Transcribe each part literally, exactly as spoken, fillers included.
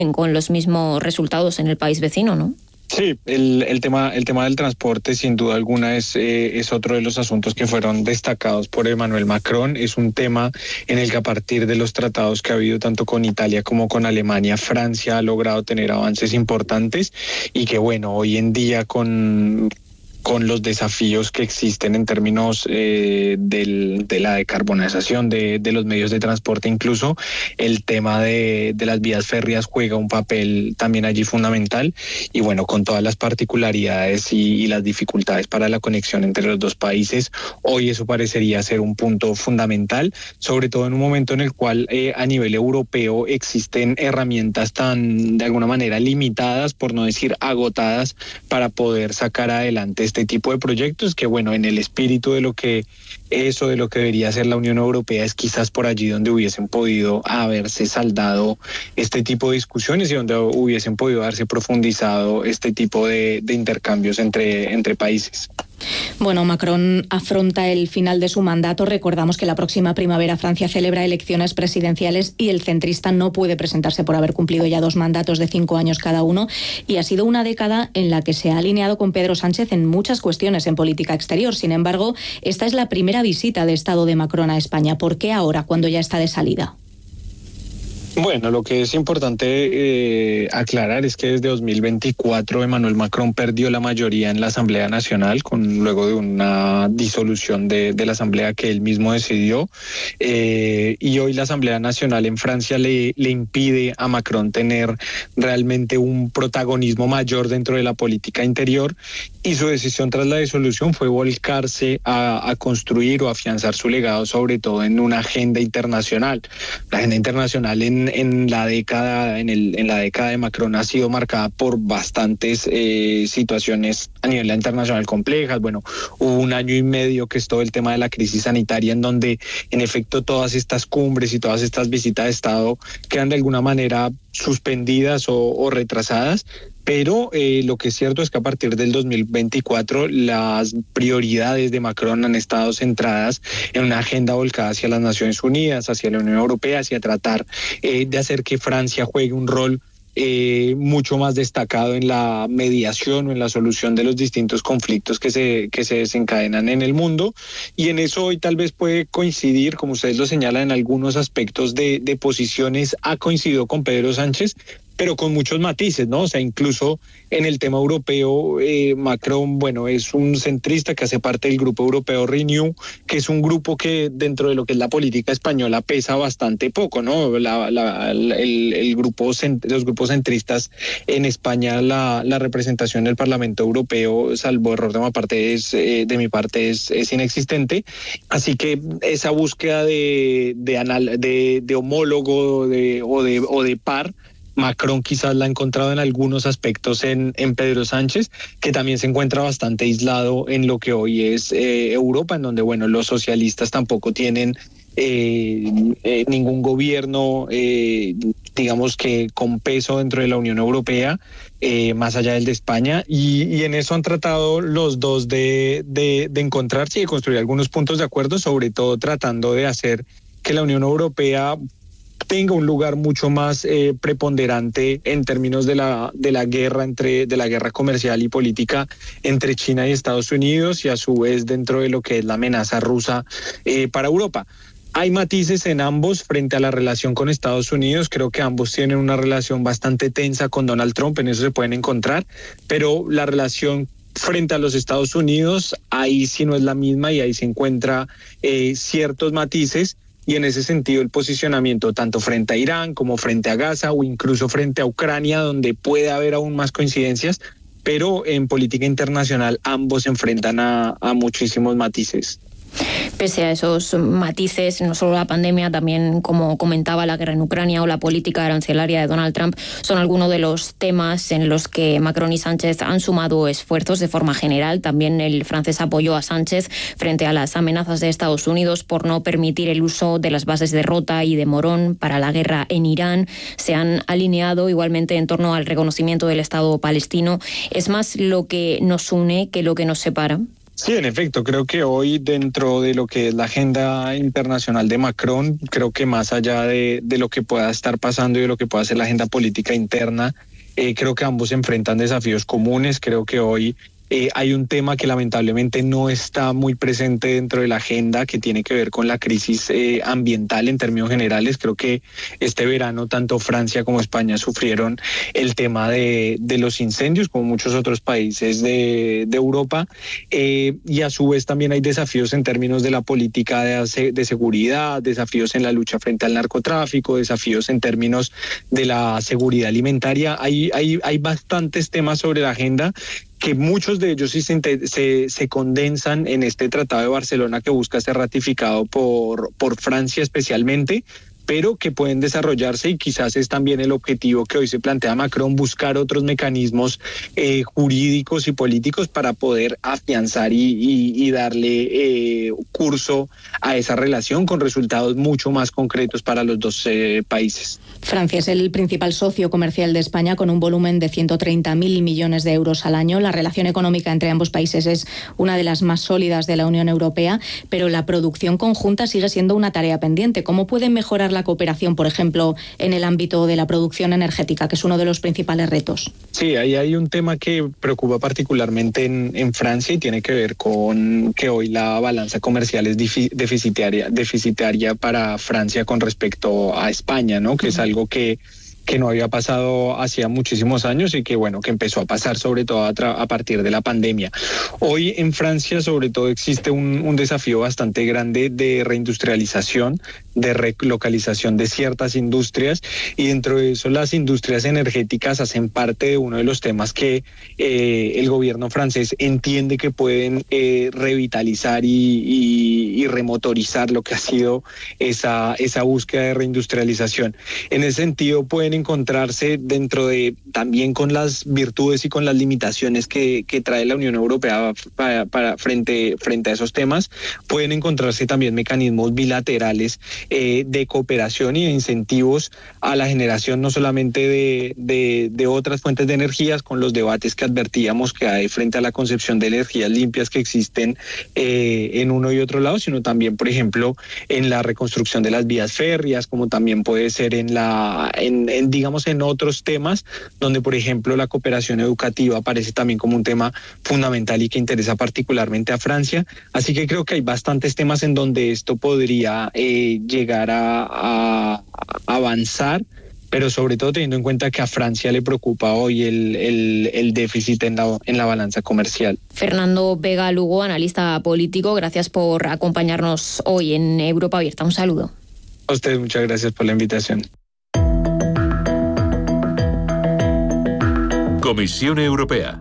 con los mismos resultados en el país vecino, ¿no? Sí, el, el tema el tema del transporte sin duda alguna es, eh, es otro de los asuntos que fueron destacados por Emmanuel Macron. Es un tema en el que a partir de los tratados que ha habido tanto con Italia como con Alemania, Francia ha logrado tener avances importantes y que bueno, hoy en día con... con los desafíos que existen en términos eh, del, de la decarbonización de, de los medios de transporte, incluso el tema de, de las vías férreas juega un papel también allí fundamental y bueno, con todas las particularidades y, y las dificultades para la conexión entre los dos países, hoy eso parecería ser un punto fundamental, sobre todo en un momento en el cual eh, a nivel europeo existen herramientas tan de alguna manera limitadas, por no decir agotadas, para poder sacar adelante este tipo de proyectos que bueno, en el espíritu de lo que eso de lo que debería ser la Unión Europea es quizás por allí donde hubiesen podido haberse saldado este tipo de discusiones y donde hubiesen podido haberse profundizado este tipo de, de intercambios entre, entre países. Bueno, Macron afronta el final de su mandato. Recordamos que la próxima primavera Francia celebra elecciones presidenciales y el centrista no puede presentarse por haber cumplido ya dos mandatos de cinco años cada uno. Y ha sido una década en la que se ha alineado con Pedro Sánchez en muchas cuestiones en política exterior. Sin embargo, esta es la primera visita de Estado de Macron a España. ¿Por qué ahora, cuando ya está de salida? Bueno, lo que es importante eh, aclarar es que desde dos mil veinticuatro Emmanuel Macron perdió la mayoría en la Asamblea Nacional con luego de una disolución de, de la Asamblea que él mismo decidió eh, y hoy la Asamblea Nacional en Francia le, le impide a Macron tener realmente un protagonismo mayor dentro de la política interior y su decisión tras la disolución fue volcarse a, a construir o afianzar su legado sobre todo en una agenda internacional. La agenda internacional en En la década, en, el, en la década de Macron ha sido marcada por bastantes eh, situaciones a nivel internacional complejas. Bueno, hubo un año y medio que es todo el tema de la crisis sanitaria en donde en efecto todas estas cumbres y todas estas visitas de Estado quedan de alguna manera suspendidas o, o retrasadas. Pero eh, lo que es cierto es que a partir del dos mil veinticuatro las prioridades de Macron han estado centradas en una agenda volcada hacia las Naciones Unidas, hacia la Unión Europea, hacia tratar eh, de hacer que Francia juegue un rol Eh, mucho más destacado en la mediación o en la solución de los distintos conflictos que se, que se desencadenan en el mundo y en eso hoy tal vez puede coincidir, como ustedes lo señalan, en algunos aspectos de, de posiciones ha coincidido con Pedro Sánchez, pero con muchos matices, ¿no? O sea, incluso en el tema europeo, eh, Macron, bueno, es un centrista que hace parte del grupo europeo Renew, que es un grupo que dentro de lo que es la política española pesa bastante poco, ¿no? La, la, la, el, el grupo, los grupos centristas en España, la, la representación del Parlamento Europeo, salvo error de mi parte, es, eh, de mi parte es, es inexistente. Así que esa búsqueda de, de, anal, de, de homólogo de, o, de, o de par, Macron quizás la ha encontrado en algunos aspectos en, en Pedro Sánchez, que también se encuentra bastante aislado en lo que hoy es eh, Europa, en donde bueno, los socialistas tampoco tienen eh, eh, ningún gobierno, eh, digamos que con peso dentro de la Unión Europea, eh, más allá del de España, y, y en eso han tratado los dos de, de, de encontrarse y de construir algunos puntos de acuerdo, sobre todo tratando de hacer que la Unión Europea tenga un lugar mucho más eh, preponderante en términos de la de la guerra entre de la guerra comercial y política entre China y Estados Unidos y a su vez dentro de lo que es la amenaza rusa eh, para Europa. Hay matices en ambos frente a la relación con Estados Unidos. Creo que ambos tienen una relación bastante tensa con Donald Trump, en eso se pueden encontrar, pero la relación frente a los Estados Unidos ahí sí no es la misma y ahí se encuentra eh, ciertos matices. Y en ese sentido el posicionamiento tanto frente a Irán como frente a Gaza o incluso frente a Ucrania, donde puede haber aún más coincidencias, pero en política internacional ambos se enfrentan a, a muchísimos matices. Pese a esos matices, no solo la pandemia, también, como comentaba, la guerra en Ucrania o la política arancelaria de Donald Trump son algunos de los temas en los que Macron y Sánchez han sumado esfuerzos de forma general. También el francés apoyó a Sánchez frente a las amenazas de Estados Unidos por no permitir el uso de las bases de Rota y de Morón para la guerra en Irán. Se han alineado igualmente en torno al reconocimiento del Estado palestino. ¿Es más lo que nos une que lo que nos separa? Sí, en efecto, creo que hoy dentro de lo que es la agenda internacional de Macron, creo que más allá de, de lo que pueda estar pasando y de lo que pueda ser la agenda política interna, eh, creo que ambos enfrentan desafíos comunes. Creo que hoy Eh, hay un tema que lamentablemente no está muy presente dentro de la agenda, que tiene que ver con la crisis eh, ambiental en términos generales. Creo que este verano tanto Francia como España sufrieron el tema de, de los incendios, como muchos otros países de, de Europa, eh, y a su vez también hay desafíos en términos de la política de, de seguridad, desafíos en la lucha frente al narcotráfico, desafíos en términos de la seguridad alimentaria. Hay, hay, hay bastantes temas sobre la agenda, que muchos de ellos sí se, se, se condensan en este Tratado de Barcelona, que busca ser ratificado por, por Francia especialmente, pero que pueden desarrollarse, y quizás es también el objetivo que hoy se plantea Macron, buscar otros mecanismos eh, jurídicos y políticos para poder afianzar y, y, y darle eh, curso a esa relación con resultados mucho más concretos para los dos eh, países. Francia es el principal socio comercial de España, con un volumen de ciento treinta mil millones de euros al año. La relación económica entre ambos países es una de las más sólidas de la Unión Europea, pero la producción conjunta sigue siendo una tarea pendiente. ¿Cómo pueden mejorar la cooperación, por ejemplo, en el ámbito de la producción energética, que es uno de los principales retos? Sí, ahí hay un tema que preocupa particularmente en, en Francia, y tiene que ver con que hoy la balanza comercial es deficitaria, deficitaria para Francia con respecto a España, ¿no? Que es algo que que no había pasado hacía muchísimos años, y que bueno, que empezó a pasar sobre todo a, a partir de la pandemia. Hoy en Francia sobre todo existe un, un desafío bastante grande de reindustrialización, de relocalización de ciertas industrias, y dentro de eso las industrias energéticas hacen parte de uno de los temas que eh, el gobierno francés entiende que pueden eh, revitalizar y, y, y remotorizar lo que ha sido esa, esa búsqueda de reindustrialización. En ese sentido pueden encontrarse dentro de, también con las virtudes y con las limitaciones que, que trae la Unión Europea para, para frente, frente a esos temas, pueden encontrarse también mecanismos bilaterales eh, de cooperación y de incentivos a la generación no solamente de, de, de otras fuentes de energías, con los debates que advertíamos que hay frente a la concepción de energías limpias que existen eh, en uno y otro lado, sino también, por ejemplo, en la reconstrucción de las vías férreas, como también puede ser en la en, en digamos en otros temas donde, por ejemplo, la cooperación educativa aparece también como un tema fundamental y que interesa particularmente a Francia. Así que creo que hay bastantes temas en donde esto podría eh, llegar a, a, a avanzar, pero sobre todo teniendo en cuenta que a Francia le preocupa hoy el, el, el déficit en la, en la balanza comercial. Fernando Vega Lugo, analista político, gracias por acompañarnos hoy en Europa Abierta. Un saludo. A ustedes muchas gracias por la invitación. Comisión Europea.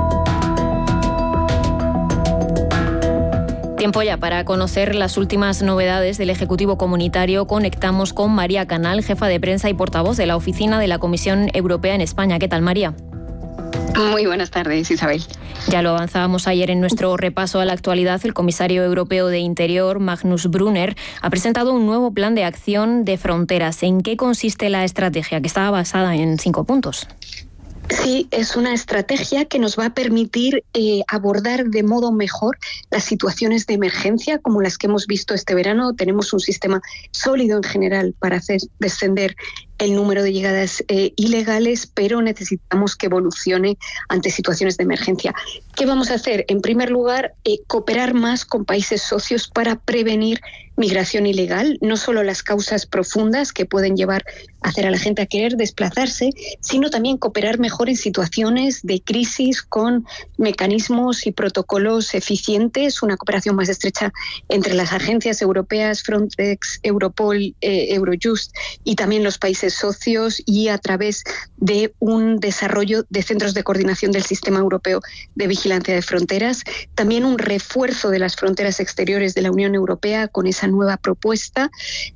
Tiempo ya para conocer las últimas novedades del Ejecutivo Comunitario. Conectamos con María Canal, jefa de prensa y portavoz de la Oficina de la Comisión Europea en España. ¿Qué tal, María? Muy buenas tardes, Isabel. Ya lo avanzábamos ayer en nuestro repaso a la actualidad. El comisario europeo de Interior, Magnus Brunner, ha presentado un nuevo plan de acción de fronteras. ¿En qué consiste la estrategia, que está basada en cinco puntos? Sí, es una estrategia que nos va a permitir eh, abordar de modo mejor las situaciones de emergencia como las que hemos visto este verano. Tenemos un sistema sólido en general para hacer descender el número de llegadas eh, ilegales, pero necesitamos que evolucione ante situaciones de emergencia. ¿Qué vamos a hacer? En primer lugar, eh, cooperar más con países socios para prevenir migración ilegal, no solo las causas profundas que pueden llevar a hacer a la gente a querer desplazarse, sino también cooperar mejor en situaciones de crisis con mecanismos y protocolos eficientes, una cooperación más estrecha entre las agencias europeas, Frontex, Europol, eh, Eurojust y también los países socios, y a través de un desarrollo de centros de coordinación del sistema europeo de vigilancia de fronteras, también un refuerzo de las fronteras exteriores de la Unión Europea con esa nueva propuesta,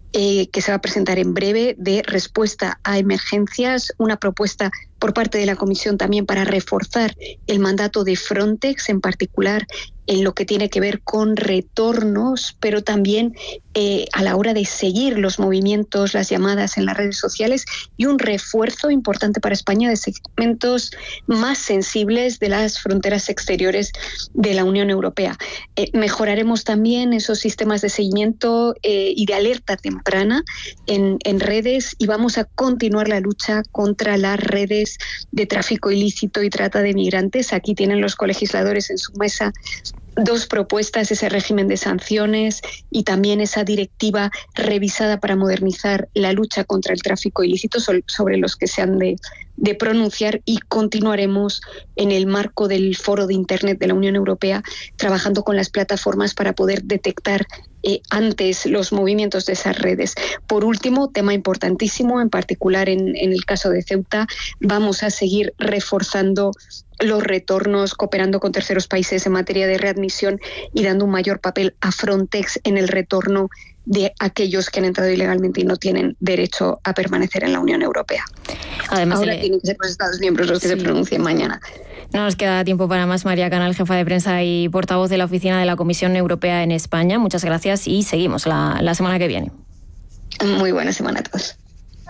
eh, que se va a presentar en breve de respuesta a emergencias, una propuesta por parte de la Comisión también para reforzar el mandato de Frontex, en particular en lo que tiene que ver con retornos, pero también eh, a la hora de seguir los movimientos, las llamadas en las redes sociales, y un refuerzo importante para España de segmentos más sensibles de las fronteras exteriores de la Unión Europea. Eh, mejoraremos también esos sistemas de seguimiento eh, y de alerta temprana en, en redes, y vamos a continuar la lucha contra las redes de tráfico ilícito y trata de migrantes. Aquí tienen los colegisladores en su mesa dos propuestas, ese régimen de sanciones y también esa directiva revisada para modernizar la lucha contra el tráfico ilícito, sobre los que se han de, de pronunciar, y continuaremos en el marco del Foro de Internet de la Unión Europea trabajando con las plataformas para poder detectar eh, antes los movimientos de esas redes. Por último, tema importantísimo, en particular en, en el caso de Ceuta, vamos a seguir reforzando los retornos, cooperando con terceros países en materia de readmisión y dando un mayor papel a Frontex en el retorno de aquellos que han entrado ilegalmente y no tienen derecho a permanecer en la Unión Europea. Además, ahora le... tienen que ser los Estados miembros los que sí. se pronuncien mañana. No nos queda tiempo para más. María Canal, jefa de prensa y portavoz de la oficina de la Comisión Europea en España. Muchas gracias y seguimos la, la semana que viene. Muy buena semana a todos.